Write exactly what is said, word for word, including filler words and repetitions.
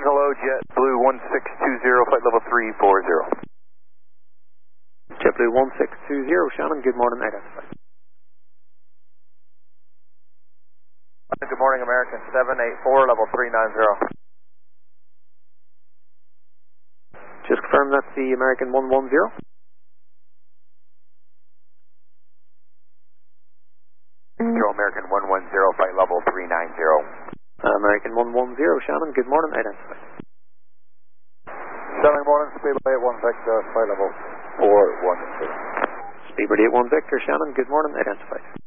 hello, JetBlue one six two zero, flight level three four zero. JetBlue one six two zero, Shannon, good morning, identified. Good morning, American seven eight four, level three nine zero. Just confirm that's the American one one zero. Zero, American one one zero, flight level three nine zero. Uh, American one one zero, Shannon, good morning, identified. Seven morning, Speedbird eight one Victor, flight level four one two. Speedbird eight one Victor, Shannon, good morning, identified.